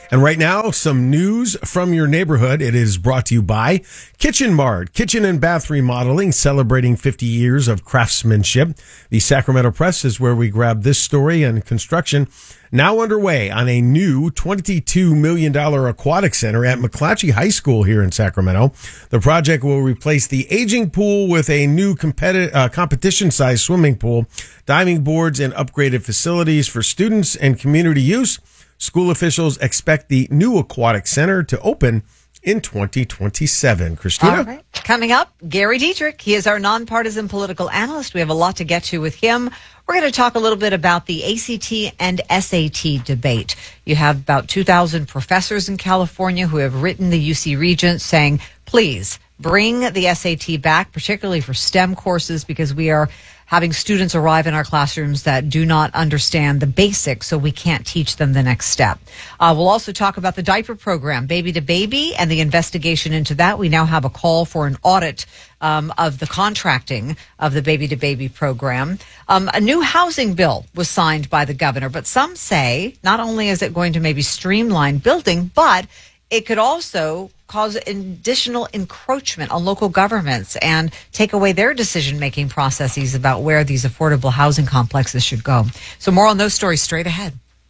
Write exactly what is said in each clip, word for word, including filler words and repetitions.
And right now, some news from your neighborhood. It is brought to you by Kitchen Mart, kitchen and bath remodeling, celebrating fifty years of craftsmanship. The Sacramento Press is where we grab this story, and construction now underway on a new twenty-two million dollars aquatic center at McClatchy High School here in Sacramento. The project will replace the aging pool with a new competi- uh, competition-sized swimming pool, diving boards, and upgraded facilities for students and community use. School officials expect the new aquatic center to open in twenty twenty-seven. Christina? All right. Coming up, Gary Dietrich. He is our nonpartisan political analyst. We have a lot to get to with him. We're going to talk a little bit about the A C T and S A T debate. You have about two thousand professors in California who have written the U C Regents saying, please bring the S A T back, particularly for STEM courses, because we are having students arrive in our classrooms that do not understand the basics, so we can't teach them the next step. Uh, we'll also talk about the diaper program, Baby to Baby, and the investigation into that. We now have a call for an audit um, of the contracting of the Baby to Baby program. Um, a new housing bill was signed by the governor, but some say not only is it going to maybe streamline building, but it could also cause additional encroachment on local governments and take away their decision-making processes about where these affordable housing complexes should go. So more on those stories straight ahead.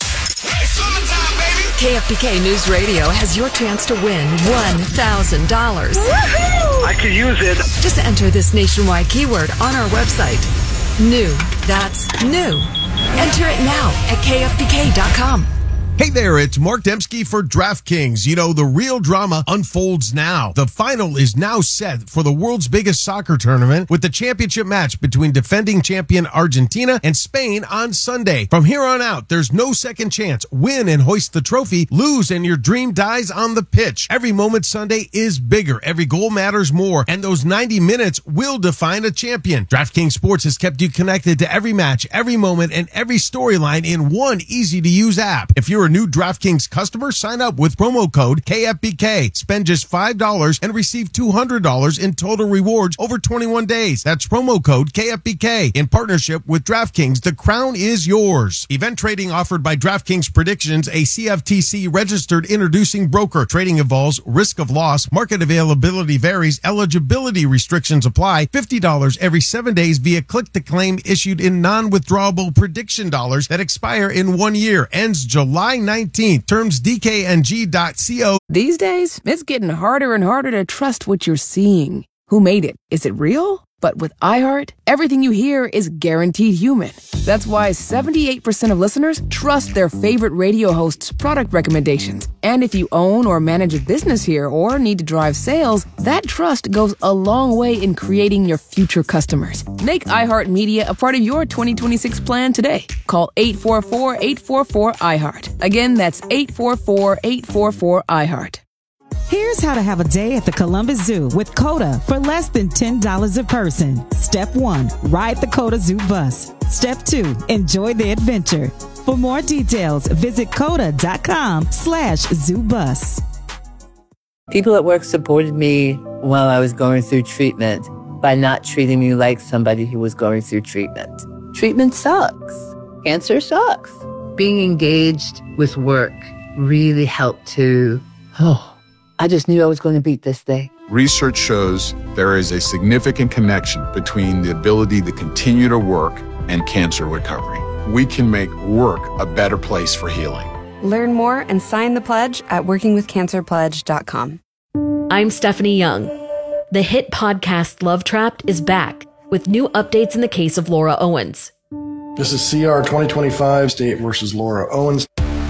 K F B K News Radio has your chance to win one thousand dollars. I could use it. Just enter this nationwide keyword on our website. New. That's new. Enter it now at K F B K dot com. Hey there, it's Mark Dembski for DraftKings. You know, the real drama unfolds now. The final is now set for the world's biggest soccer tournament with the championship match between defending champion Argentina and Spain on Sunday. From here on out, there's no second chance. Win and hoist the trophy, lose and your dream dies on the pitch. Every moment Sunday is bigger. Every goal matters more, and those ninety minutes will define a champion. DraftKings Sports has kept you connected to every match, every moment, and every storyline in one easy-to-use app. If you're a new DraftKings customer, sign up with promo code K F B K. Spend just five dollars and receive two hundred dollars in total rewards over twenty-one days. That's promo code K F B K. In partnership with DraftKings, the crown is yours. Event trading offered by DraftKings Predictions, a C F T C registered introducing broker. Trading involves risk of loss. Market availability varies. Eligibility restrictions apply. fifty dollars every seven days via click-to-claim issued in non-withdrawable prediction dollars that expire in one year. Ends July nineteenth. Terms D K N G dot co. These days, it's getting harder and harder to trust what you're seeing. Who made it? Is it real? But with iHeart, everything you hear is guaranteed human. That's why seventy-eight percent of listeners trust their favorite radio hosts' product recommendations. And if you own or manage a business here or need to drive sales, that trust goes a long way in creating your future customers. Make iHeartMedia a part of your twenty twenty-six plan today. Call eight four four, eight four four, iHeart. Again, that's eight four four, eight four four, iHeart. Here's how to have a day at the Columbus Zoo with COTA for less than ten dollars a person. Step one, ride the COTA Zoo bus. Step two, enjoy the adventure. For more details, visit COTA.com slash zoo bus. People at work supported me while I was going through treatment by not treating me like somebody who was going through treatment. Treatment sucks. Cancer sucks. Being engaged with work really helped to, oh, I just knew I was going to beat this thing. Research shows there is a significant connection between the ability to continue to work and cancer recovery. We can make work a better place for healing. Learn more and sign the pledge at working with cancer pledge dot com. I'm Stephanie Young. The hit podcast Love Trapped is back with new updates in the case of Laura Owens. This is C R twenty twenty-five, State versus Laura Owens.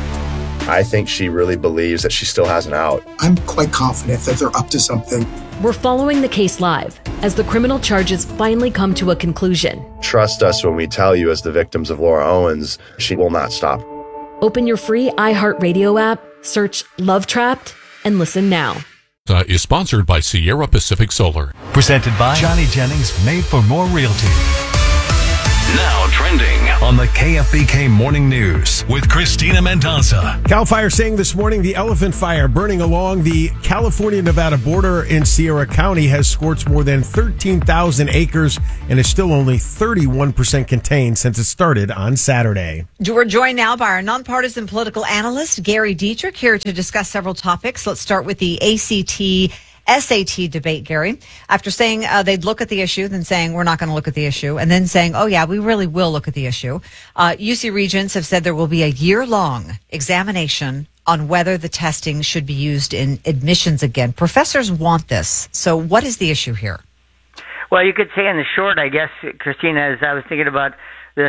I think she really believes that she still has an out. I'm quite confident that they're up to something. We're following the case live as the criminal charges finally come to a conclusion. Trust us when we tell you, as the victims of Laura Owens, she will not stop. Open your free iHeartRadio app, search Love Trapped, and listen now. Uh, is sponsored by Sierra Pacific Solar. Presented by Johnny Jennings, Made for More Realty. Now trending on the K F B K Morning News with Christina Mendoza. CAL FIRE saying this morning the elephant fire burning along the California-Nevada border in Sierra County has scorched more than thirteen thousand acres and is still only thirty-one percent contained since it started on Saturday. We're joined now by our nonpartisan political analyst, Gary Dietrich, here to discuss several topics. Let's start with the A C T S A T debate, Gary. After saying uh, they'd look at the issue, then saying we're not going to look at the issue, and then saying, oh, yeah, we really will look at the issue. Uh, U C Regents have said there will be a year-long examination on whether the testing should be used in admissions again. Professors want this. So what is the issue here? Well, you could say in the short, I guess, Christina, as I was thinking about this,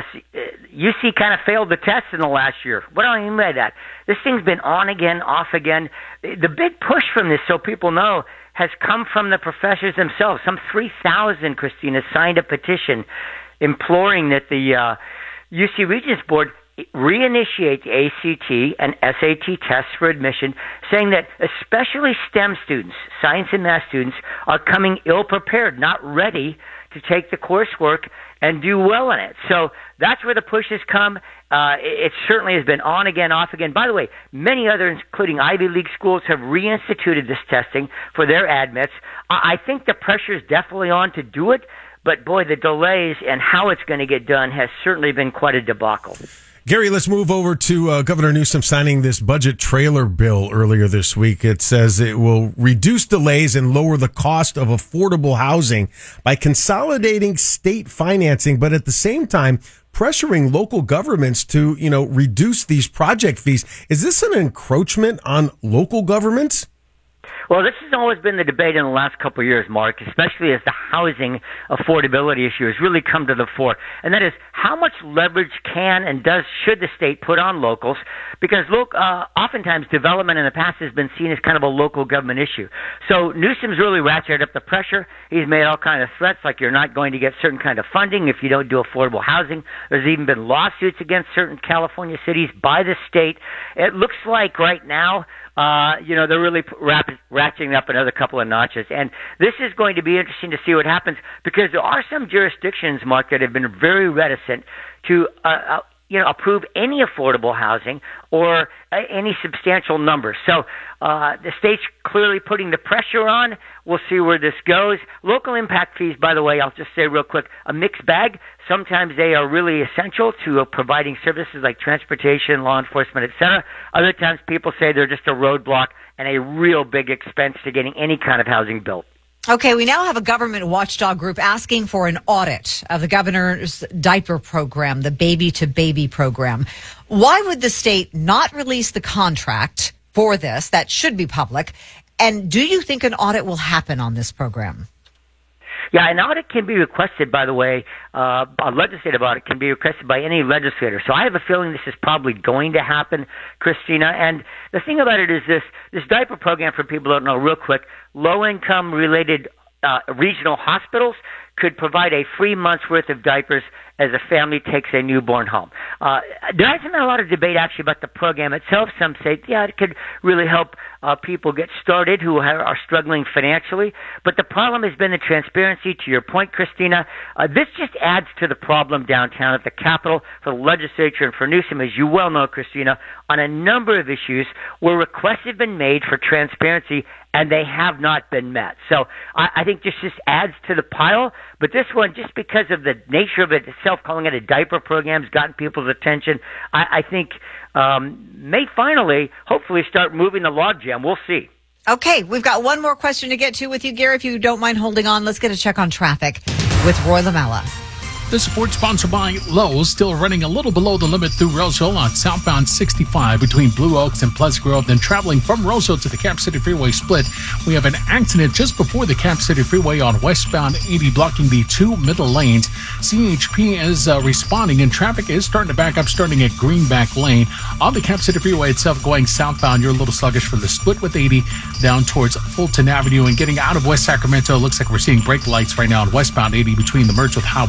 U C kind of failed the test in the last year. What do I mean by that? This thing's been on again, off again. The big push from this, so people know, has come from the professors themselves. Some three thousand, Christina, signed a petition imploring that the uh, U C Regents Board reinitiate the A C T and S A T tests for admission, saying that especially STEM students, science and math students, are coming ill-prepared, not ready to take the coursework and do well in it. So that's where the push has come. Uh, it, it certainly has been on again, off again. By the way, many others, including Ivy League schools, have reinstituted this testing for their admits. I, I think the pressure is definitely on to do it, but boy, the delays and how it's going to get done has certainly been quite a debacle. Gary, let's move over to uh, Governor Newsom signing this budget trailer bill earlier this week. It says it will reduce delays and lower the cost of affordable housing by consolidating state financing, but at the same time, pressuring local governments to, you know, reduce these project fees. Is this an encroachment on local governments? Well, this has always been the debate in the last couple of years, Mark, especially as the housing affordability issue has really come to the fore. And that is, how much leverage can and does should the state put on locals? Because look, uh, oftentimes development in the past has been seen as kind of a local government issue. So Newsom's really ratcheted up the pressure. He's made all kinds of threats, like you're not going to get certain kind of funding if you don't do affordable housing. There's even been lawsuits against certain California cities by the state. It looks like right now, Uh, you know, they're really rap- ratcheting up another couple of notches. And this is going to be interesting to see what happens, because there are some jurisdictions, Mark, that have been very reticent to, uh, uh, you know, approve any affordable housing or uh, any substantial numbers. So uh, the state's clearly putting the pressure on. We'll see where this goes. Local impact fees, by the way, I'll just say real quick, a mixed bag. Sometimes they are really essential to uh, providing services like transportation, law enforcement, et cetera. Other times people say they're just a roadblock and a real big expense to getting any kind of housing built. Okay, we now have a government watchdog group asking for an audit of the governor's diaper program, the Baby to Baby program. Why would the state not release the contract for this? That should be public. And do you think an audit will happen on this program? Yeah, an audit can be requested, by the way, uh, a legislative audit can be requested by any legislator. So I have a feeling this is probably going to happen, Christina. And the thing about it is this, this diaper program, for people who don't know, real quick, low-income related uh, regional hospitals could provide a free month's worth of diapers as a family takes a newborn home. Uh, there hasn't been a lot of debate actually about the program itself. Some say, yeah, it could really help uh, people get started who are, are struggling financially. But the problem has been the transparency. To your point, Christina, uh, this just adds to the problem downtown at the Capitol for the legislature and for Newsom, as you well know, Christina, on a number of issues where requests have been made for transparency and they have not been met. So I, I think this just adds to the pile. But this one, just because of the nature of it itself, calling it a diaper program, has gotten people's attention. I, I think um, may finally, hopefully, start moving the logjam. We'll see. Okay, we've got one more question to get to with you, Gary. If you don't mind holding on, let's get a check on traffic with Roy Lamella. This report sponsored by Lowe's, still running a little below the limit through Roseville on southbound sixty-five between Blue Oaks and Pleasant Grove. Then traveling from Roseville to the Cap City Freeway split, we have an accident just before the Cap City Freeway on westbound eighty, blocking the two middle lanes. C H P is uh, responding, and traffic is starting to back up, starting at Greenback Lane. On the Cap City Freeway itself, going southbound, you're a little sluggish from the split with eighty down towards Fulton Avenue. And getting out of West Sacramento, looks like we're seeing brake lights right now on westbound eighty between the merge with Highway fifty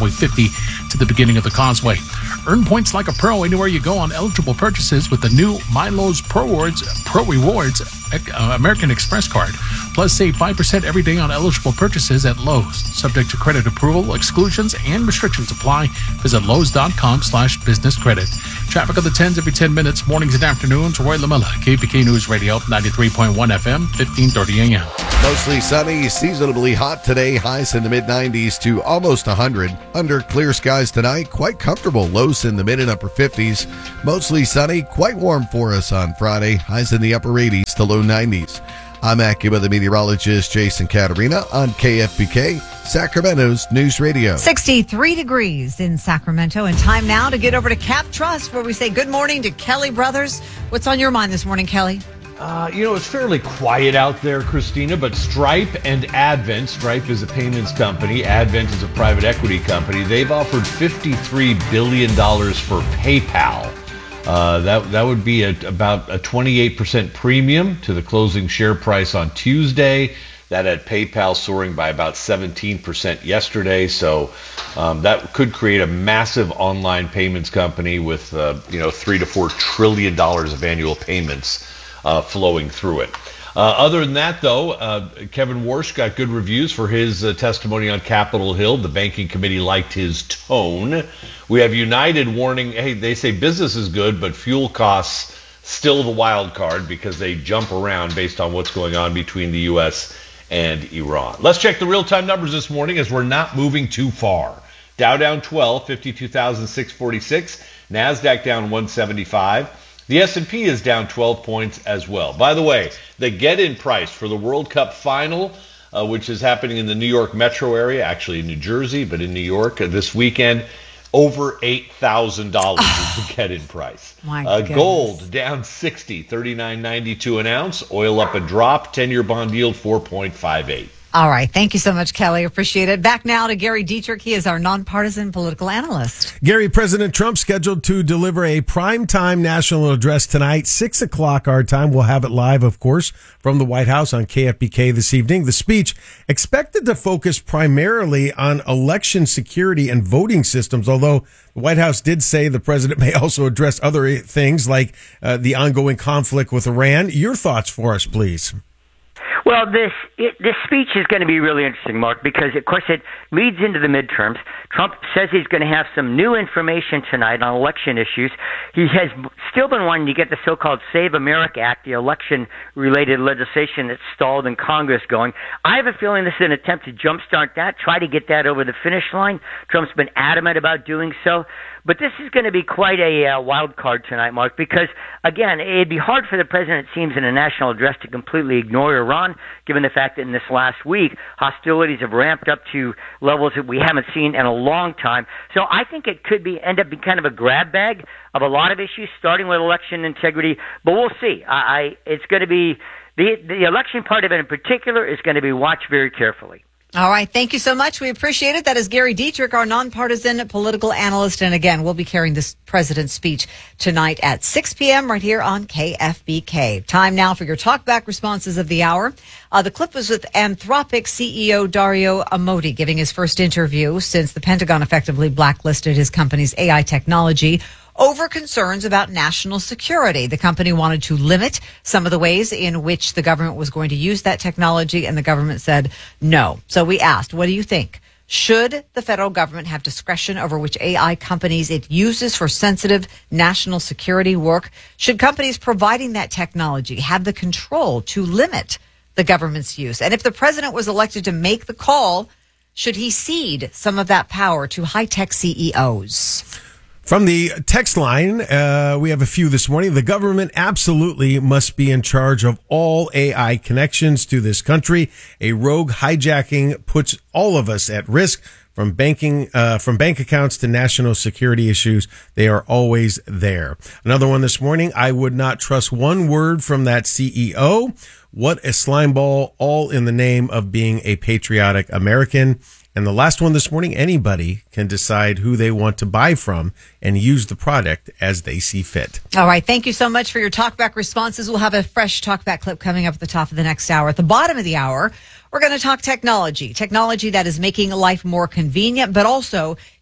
fifty to the beginning of the Causeway. Earn points like a pro anywhere you go on eligible purchases with the new MyLowe's Pro Rewards, Pro Rewards uh, American Express card. Plus, save five percent every day on eligible purchases at Lowe's. Subject to credit approval, exclusions, and restrictions apply. Visit Lowe's.com slash business credit. Traffic of the tens every ten minutes, mornings and afternoons. Roy Lamella, K P K News Radio, ninety-three point one F M, fifteen thirty A M. Mostly sunny, seasonably hot today. Highs in the mid nineties to almost one hundred. Under clear skies tonight, quite comfortable. Lows in the mid and upper fifties. Mostly sunny, quite warm for us on Friday. Highs in the upper eighties to low nineties. I'm AccuWeather meteorologist Jason Caterina on K F B K, Sacramento's News Radio. sixty-three degrees in Sacramento, and time now to get over to Cap Trust, where we say good morning to Kelly Brothers. What's on your mind this morning, Kelly? Uh, you know, it's fairly quiet out there, Christina, but Stripe and Advent, Stripe is a payments company, Advent is a private equity company. They've offered fifty-three billion dollars for PayPal. Uh, that that would be a, about a twenty-eight percent premium to the closing share price on Tuesday. That had PayPal soaring by about seventeen percent yesterday. So um, that could create a massive online payments company with uh, you know three to four trillion dollars of annual payments uh, flowing through it. Uh, other than that, though, uh, Kevin Warsh got good reviews for his uh, testimony on Capitol Hill. The banking committee liked his tone. We have United warning, hey, they say business is good, but fuel costs still the wild card because they jump around based on what's going on between the U S and Iran. Let's check the real-time numbers this morning as we're not moving too far. Dow down twelve, fifty-two thousand six hundred forty-six. NASDAQ down one seventy-five. The S and P is down twelve points as well. By the way, the get-in price for the World Cup final, uh, which is happening in the New York metro area, actually in New Jersey, but in New York uh, this weekend, over eight thousand dollars is the get-in price. My uh, goodness. Gold down sixty, thirty-nine ninety-two an ounce. Oil up a drop, ten-year bond yield four point five eight. All right. Thank you so much, Kelly. Appreciate it. Back now to Gary Dietrich. He is our nonpartisan political analyst. Gary, President Trump scheduled to deliver a primetime national address tonight, six o'clock our time. We'll have it live, of course, from the White House on K F B K this evening. The speech expected to focus primarily on election security and voting systems, although the White House did say the president may also address other things like uh, the ongoing conflict with Iran. Your thoughts for us, please. Well, this it, this speech is going to be really interesting, Mark, because, of course, it leads into the midterms. Trump says he's going to have some new information tonight on election issues. He has still been wanting to get the so-called Save America Act, the election-related legislation that's stalled in Congress, going. I have a feeling this is an attempt to jumpstart that, try to get that over the finish line. Trump's been adamant about doing so. But this is going to be quite a uh, wild card tonight, Mark, because, again, it'd be hard for the president, it seems, in a national address to completely ignore Iran, given the fact that in this last week, hostilities have ramped up to levels that we haven't seen in a long time. So I think it could be end up being kind of a grab bag of a lot of issues, starting with election integrity. But we'll see. I, I it's going to be the the election part of it in particular is going to be watched very carefully. All right. Thank you so much. We appreciate it. That is Gary Dietrich, our nonpartisan political analyst. And again, we'll be carrying this president's speech tonight at six p.m. right here on K F B K. Time now for your talkback responses of the hour. Uh, the clip was with Anthropic C E O Dario Amodei giving his first interview since the Pentagon effectively blacklisted his company's A I technology over concerns about national security. The company wanted to limit some of the ways in which the government was going to use that technology, and the government said no. So we asked, what do you think? Should the federal government have discretion over which A I companies it uses for sensitive national security work? Should companies providing that technology have the control to limit the government's use? And if the president was elected to make the call, should he cede some of that power to high-tech C E Os? From the text line, uh, we have a few this morning. The government absolutely must be in charge of all A I connections to this country. A rogue hijacking puts all of us at risk. From banking, uh, from bank accounts to national security issues, they are always there. Another one this morning. I would not trust one word from that C E O. What a slime ball, all in the name of being a patriotic American. And the last one this morning, anybody can decide who they want to buy from and use the product as they see fit. All right. Thank you so much for your talkback responses. We'll have a fresh talkback clip coming up at the top of the next hour. At the bottom of the hour, we're going to talk technology, technology that is making life more convenient, but also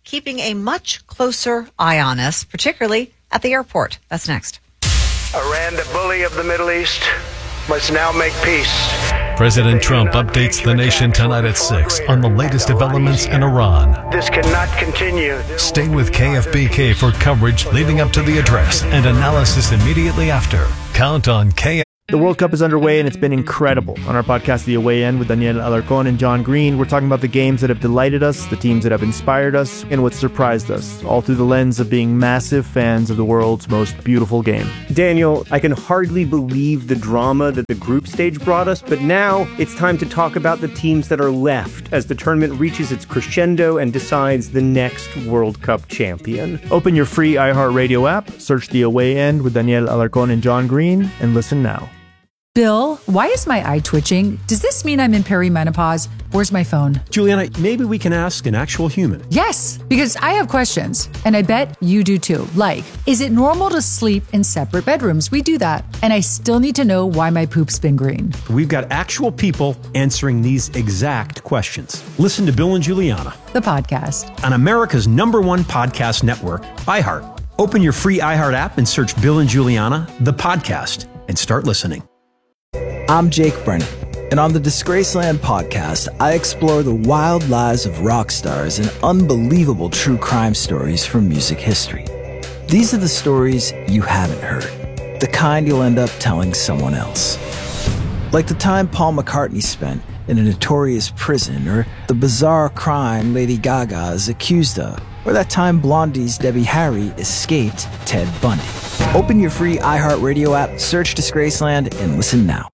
keeping a much closer eye on us, particularly at the airport. That's next. Iran, the bully of the Middle East, must now make peace. President Trump updates the nation tonight at six on the latest developments in Iran. This cannot continue. Stay with K F B K for coverage leading up to the address and analysis immediately after. Count on K F B K. The World Cup is underway and it's been incredible. On our podcast, The Away End, with Daniel Alarcón and John Green, we're talking about the games that have delighted us, the teams that have inspired us, and what surprised us, all through the lens of being massive fans of the world's most beautiful game. Daniel, I can hardly believe the drama that the group stage brought us, but now it's time to talk about the teams that are left as the tournament reaches its crescendo and decides the next World Cup champion. Open your free iHeartRadio app, search The Away End with Daniel Alarcón and John Green, and listen now. Bill, why is my eye twitching? Does this mean I'm in perimenopause? Where's my phone? Juliana, maybe we can ask an actual human. Yes, because I have questions, and I bet you do too. Like, is it normal to sleep in separate bedrooms? We do that. And I still need to know why my poop's been green. We've got actual people answering these exact questions. Listen to Bill and Juliana, the podcast, on America's number one podcast network, iHeart. Open your free iHeart app and search Bill and Juliana, the podcast, and start listening. I'm Jake Brennan, and on the Disgraceland podcast, I explore the wild lives of rock stars and unbelievable true crime stories from music history. These are the stories you haven't heard, the kind you'll end up telling someone else. Like the time Paul McCartney spent in a notorious prison, or the bizarre crime Lady Gaga is accused of, or that time Blondie's Debbie Harry escaped Ted Bundy. Open your free iHeartRadio app, search Disgraceland, and listen now.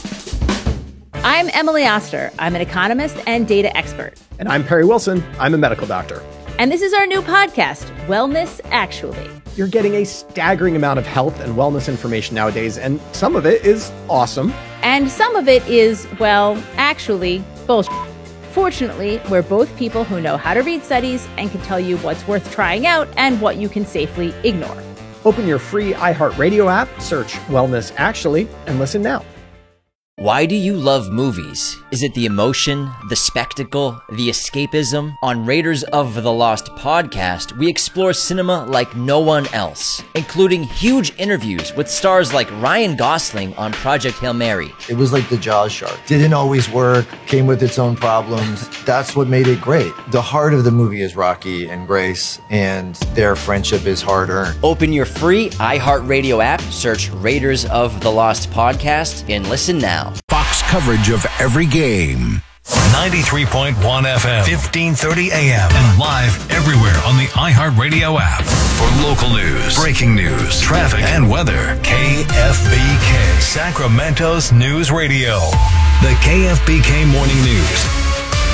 I'm Emily Oster. I'm an economist and data expert. And I'm Perry Wilson. I'm a medical doctor. And this is our new podcast, Wellness Actually. You're getting a staggering amount of health and wellness information nowadays, and some of it is awesome. And some of it is, well, actually, bullshit. Fortunately, we're both people who know how to read studies and can tell you what's worth trying out and what you can safely ignore. Open your free iHeartRadio app, search Wellness Actually, and listen now. Why do you love movies? Is it the emotion, the spectacle, the escapism? On Raiders of the Lost podcast, we explore cinema like no one else, including huge interviews with stars like Ryan Gosling on Project Hail Mary. It was like the Jaws shark. Didn't always work, came with its own problems. That's what made it great. The heart of the movie is Rocky and Grace, and their friendship is hard-earned. Open your free iHeartRadio app, search Raiders of the Lost podcast, and listen now. Fox coverage of every game. ninety-three point one F M, fifteen thirty A M, and live everywhere on the iHeartRadio app. For local news, breaking news, traffic, and weather, K F B K, Sacramento's News Radio. The K F B K Morning News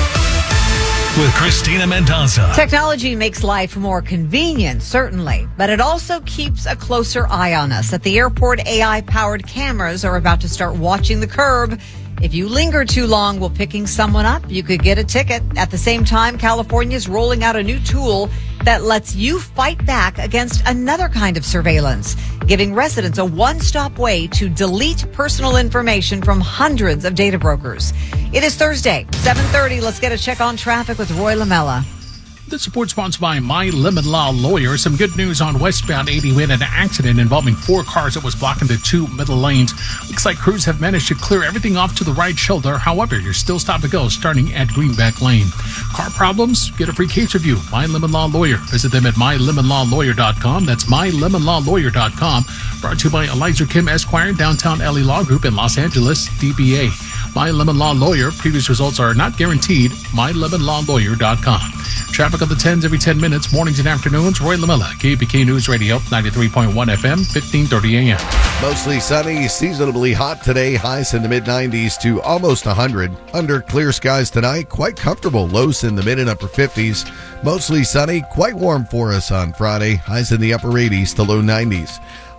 with Christina Mendoza. Technology makes life more convenient, certainly, but it also keeps a closer eye on us. At the airport, A I-powered cameras are about to start watching the curb. If you linger too long while picking someone up, you could get a ticket. At the same time, California's rolling out a new tool that lets you fight back against another kind of surveillance, giving residents a one-stop way to delete personal information from hundreds of data brokers. It is Thursday, seven thirty. Let's get a check on traffic with Roy Lamella. This report sponsored by My Lemon Law Lawyer. Some good news on westbound eighty. We had an accident involving four cars that was blocking the two middle lanes. Looks like crews have managed to clear everything off to the right shoulder. However, you're still stop to go starting at Greenback Lane. Car problems? Get a free case review. My Lemon Law Lawyer. Visit them at my lemon law lawyer dot com. That's my lemon law lawyer dot com. Brought to you by Elijah Kim Esquire, Downtown L A Law Group in Los Angeles, D B A. My Lemon Law Lawyer. Previous results are not guaranteed. my lemon law lawyer dot com. Traffic on the tens every ten minutes, mornings and afternoons. Roy Lamella, K B K News Radio, ninety-three point one F M, fifteen thirty A M. Mostly sunny, seasonably hot today. Highs in the mid nineties to almost one hundred. Under clear skies tonight, quite comfortable. Lows in the mid and upper fifties. Mostly sunny, quite warm for us on Friday. Highs in the upper eighties to low nineties.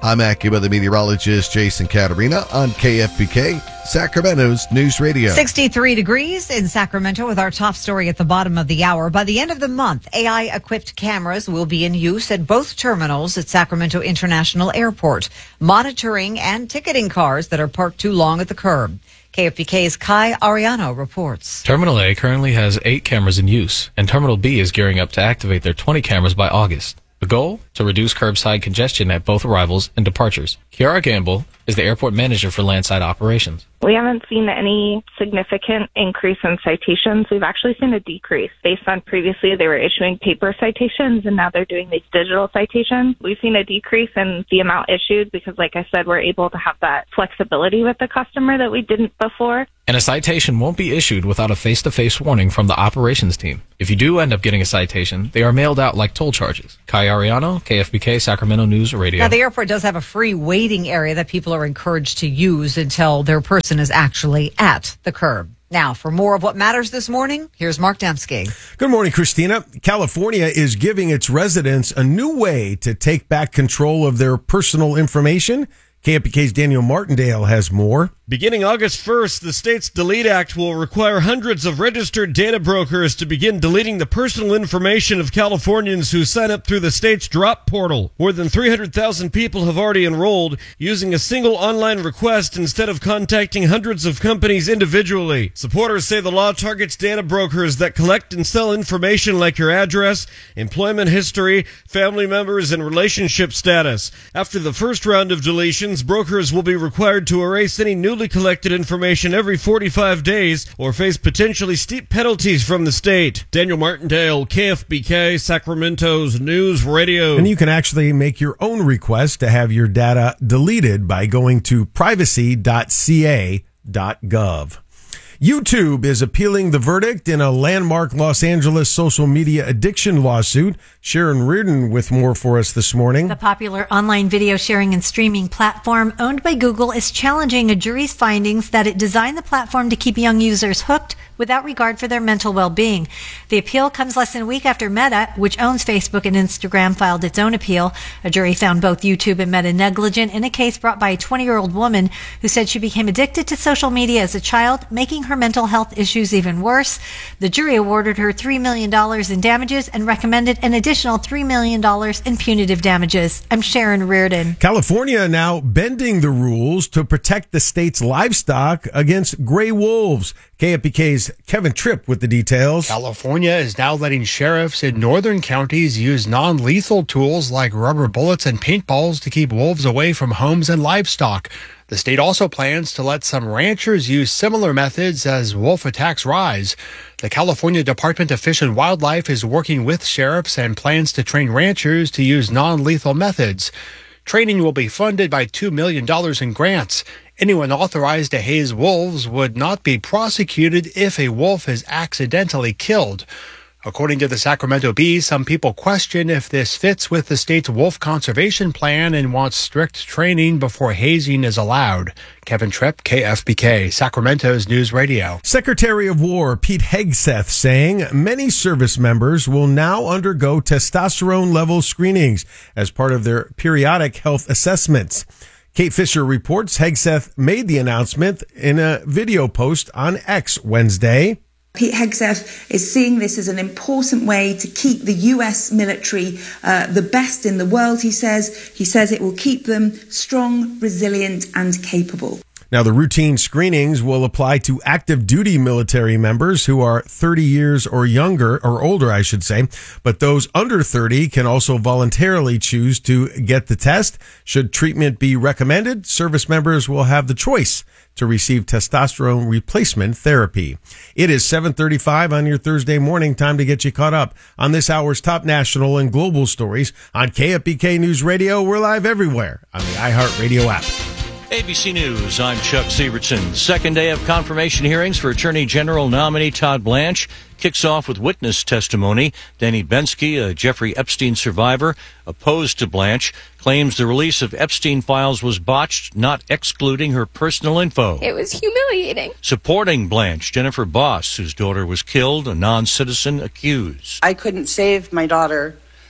I'm Acura, the meteorologist Jason Caterina on K F B K, Sacramento's News Radio. sixty-three degrees in Sacramento with our top story at the bottom of the hour. By the end of the month, A I-equipped cameras will be in use at both terminals at Sacramento International Airport, monitoring and ticketing cars that are parked too long at the curb. K F B K's Kai Ariano reports. Terminal A currently has eight cameras in use, and Terminal B is gearing up to activate their twenty cameras by August. The goal? To reduce curbside congestion at both arrivals and departures. Kiara Gamble is the airport manager for landside operations. We haven't seen any significant increase in citations. We've actually seen a decrease based on previously they were issuing paper citations and now they're doing these digital citations. We've seen a decrease in the amount issued because, like I said, we're able to have that flexibility with the customer that we didn't before. And a citation won't be issued without a face-to-face warning from the operations team. If you do end up getting a citation, they are mailed out like toll charges. Kai Ariano, K F B K, Sacramento News Radio. Now, the airport does have a free waiting area that people are encouraged to use until their person is actually at the curb. Now, for more of what matters this morning, here's Mark Dembski. Good morning, Christina. California is giving its residents a new way to take back control of their personal information. K F B K's Daniel Martindale has more. Beginning August first, the state's Delete Act will require hundreds of registered data brokers to begin deleting the personal information of Californians who sign up through the state's drop portal. More than three hundred thousand people have already enrolled using a single online request instead of contacting hundreds of companies individually. Supporters say the law targets data brokers that collect and sell information like your address, employment history, family members, and relationship status. After the first round of deletions, brokers will be required to erase any newly collected information every forty-five days or face potentially steep penalties from the state. Daniel Martindale, K F B K, Sacramento's News Radio. And you can actually make your own request to have your data deleted by going to privacy dot c a dot gov. YouTube is appealing the verdict in a landmark Los Angeles social media addiction lawsuit. Sharon Reardon with more for us this morning. The popular online video sharing and streaming platform owned by Google is challenging a jury's findings that it designed the platform to keep young users hooked without regard for their mental well-being. The appeal comes less than a week after Meta, which owns Facebook and Instagram, filed its own appeal. A jury found both YouTube and Meta negligent in a case brought by a twenty-year-old woman who said she became addicted to social media as a child, making her mental health issues even worse. The jury awarded her three million dollars in damages and recommended an additional three million dollars in punitive damages. I'm Sharon Reardon. California now bending the rules to protect the state's livestock against gray wolves. K F B K's Kevin Tripp with the details. California is now letting sheriffs in northern counties use non-lethal tools like rubber bullets and paintballs to keep wolves away from homes and livestock. The state also plans to let some ranchers use similar methods as wolf attacks rise. The California Department of Fish and Wildlife is working with sheriffs and plans to train ranchers to use non-lethal methods. Training will be funded by two million dollars in grants. Anyone authorized to haze wolves would not be prosecuted if a wolf is accidentally killed. According to the Sacramento Bee, some people question if this fits with the state's wolf conservation plan and want strict training before hazing is allowed. Kevin Tripp, K F B K, Sacramento's News Radio. Secretary of War Pete Hegseth saying many service members will now undergo testosterone level screenings as part of their periodic health assessments. Kate Fisher reports Hegseth made the announcement in a video post on X Wednesday. Pete Hegseth is seeing this as an important way to keep the U S military uh, the best in the world, he says. He says it will keep them strong, resilient, and capable. Now, the routine screenings will apply to active duty military members who are thirty years or younger, or older, I should say. But those under thirty can also voluntarily choose to get the test. Should treatment be recommended, service members will have the choice to receive testosterone replacement therapy. It is seven thirty-five on your Thursday morning. Time to get you caught up on this hour's top national and global stories on K F B K News Radio. We're live everywhere on the iHeartRadio app. A B C News, I'm Chuck Severson. Second day of confirmation hearings for Attorney General nominee Todd Blanche kicks off with witness testimony. Danny Bensky, a Jeffrey Epstein survivor, opposed to Blanche, claims the release of Epstein files was botched, not excluding her personal info. It was humiliating. Supporting Blanche, Jennifer Boss, whose daughter was killed, a non-citizen accused. I couldn't save my daughter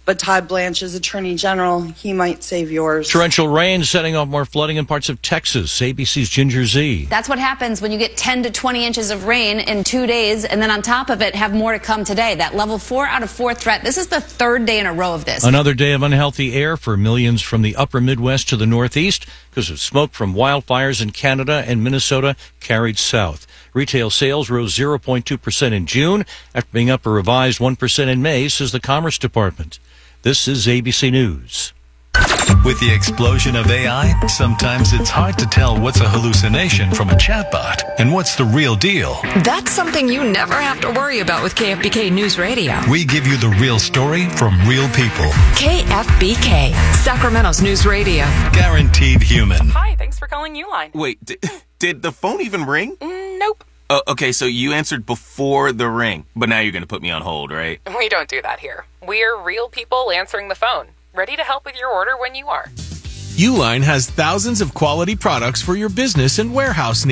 but Todd Blanche is Attorney General. He might save yours. Torrential rain setting off more flooding in parts of Texas. A B C's Ginger Z. That's what happens when you get ten to twenty inches of rain in two days, and then on top of it, have more to come today. That level four out of four threat. This is the third day in a row of this. Another day of unhealthy air for millions from the upper Midwest to the Northeast because of smoke from wildfires in Canada and Minnesota carried south. Retail sales rose zero point two percent in June after being up a revised one percent in May, says the Commerce Department. This is A B C News. With the explosion of A I, sometimes it's hard to tell what's a hallucination from a chatbot and what's the real deal. That's something you never have to worry about with K F B K News Radio. We give you the real story from real people. K F B K, Sacramento's News Radio. Guaranteed human. Hi, thanks for calling Uline. Wait, d- did the phone even ring? Mm, nope. Uh, okay, so you answered before the ring, but now you're going to put me on hold, right? We don't do that here. We're real people answering the phone, ready to help with your order when you are. Uline has thousands of quality products for your business and warehouse needs.